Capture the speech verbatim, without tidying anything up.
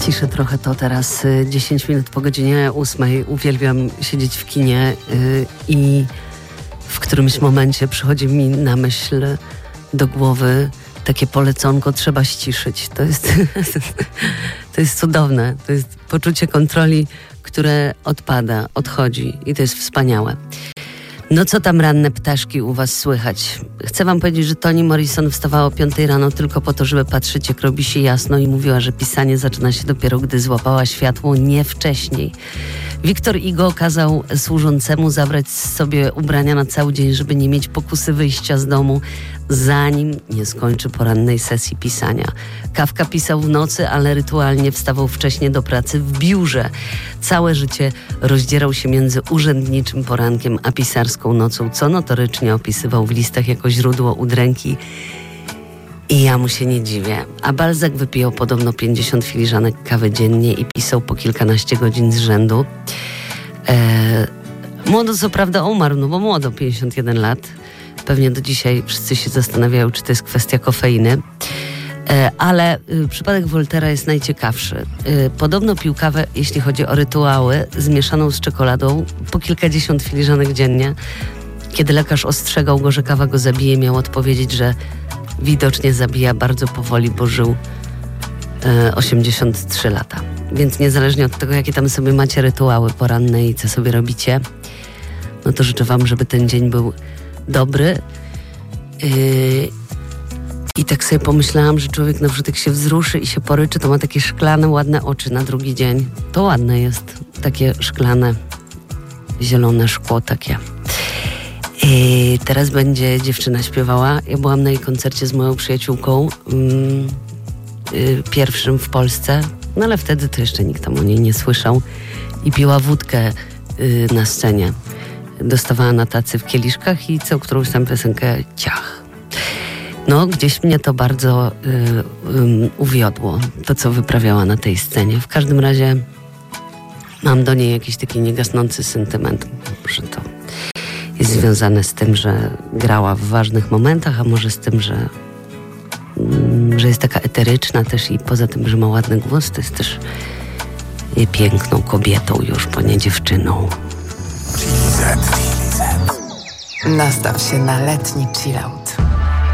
Ściszę trochę to teraz. dziesięć minut po godzinie ósmej. Uwielbiam siedzieć w kinie yy, i w którymś momencie przychodzi mi na myśl do głowy takie poleconko, trzeba ściszyć. To jest, to jest cudowne. To jest poczucie kontroli, które odpada, odchodzi i to jest wspaniałe. No co tam ranne ptaszki u was słychać? Chcę wam powiedzieć, że Toni Morrison wstawała o piątej rano tylko po to, żeby patrzeć, jak robi się jasno i mówiła, że pisanie zaczyna się dopiero, gdy złapała światło, nie wcześniej. Wiktor Hugo kazał służącemu zabrać sobie ubrania na cały dzień, żeby nie mieć pokusy wyjścia z domu, zanim nie skończy porannej sesji pisania. Kafka pisał w nocy, ale rytualnie wstawał wcześnie do pracy w biurze. Całe życie rozdzierał się między urzędniczym porankiem a pisarską nocą, co notorycznie opisywał w listach jako źródło udręki. I ja mu się nie dziwię. A Balzac wypijał podobno pięćdziesiąt filiżanek kawy dziennie i pisał po kilkanaście godzin z rzędu. E, młodo co prawda umarł, no bo młodo, pięćdziesiąt jeden lat. Pewnie do dzisiaj wszyscy się zastanawiają, czy to jest kwestia kofeiny. E, ale y, przypadek Voltaira jest najciekawszy. Y, podobno pił kawę, jeśli chodzi o rytuały, zmieszaną z czekoladą po kilkadziesiąt filiżanek dziennie. Kiedy lekarz ostrzegał go, że kawa go zabije, miał odpowiedzieć, że widocznie zabija bardzo powoli, bo żył e, osiemdziesiąt trzy lata. Więc niezależnie od tego, jakie tam sobie macie rytuały poranne i co sobie robicie, no to życzę wam, żeby ten dzień był dobry. Yy, I tak sobie pomyślałam, że człowiek na przykład jak się wzruszy i się poryczy, to ma takie szklane, ładne oczy na drugi dzień. To ładne jest. Takie szklane, zielone szkło takie. I teraz będzie dziewczyna śpiewała. Ja byłam na jej koncercie z moją przyjaciółką, mm, y, pierwszym w Polsce, no ale wtedy to jeszcze nikt tam o niej nie słyszał i piła wódkę y, na scenie. Dostawała na tacy w kieliszkach i co którąś tam piosenkę ciach. No, gdzieś mnie to bardzo y, y, uwiodło, to co wyprawiała na tej scenie. W każdym razie mam do niej jakiś taki niegasnący sentyment, że to jest związane z tym, że grała w ważnych momentach, a może z tym, że, mm, że jest taka eteryczna też i poza tym, że ma ładny głos, to jest też piękną kobietą już, bo nie dziewczyną. Nastaw się na letni chillout.